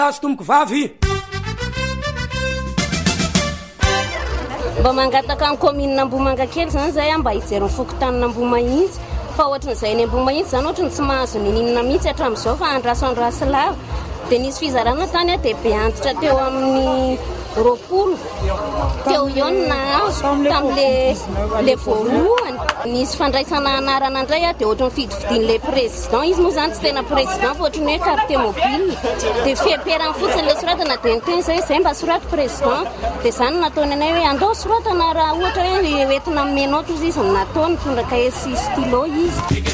Tomboko vavy mba mangataka ny commune Ambomanga kely zany zay mba hijery fokotanina Ambomahitsy fa ohatran'izay ny Ambomahitsy zany ohatrany tsy mahazo ninina mihitsy hatramin'izao fa andraso lava dia nisy fizarana tany dia be antitra teo amin'ny 20 teo iona tamin'le voalohany nisy fandraisana anarana indray dia ohatrany fidividin'le président izy moa zany tsy tena président fa ohatrany hoe carte mobile dia fiamperany fotsiny le soratana dia niteny zay mba soraty président dia zany nataony anay hoe andao soratana raha ohatra hoe entina menao tozy izy nataony mitondra cahier sy stylo izy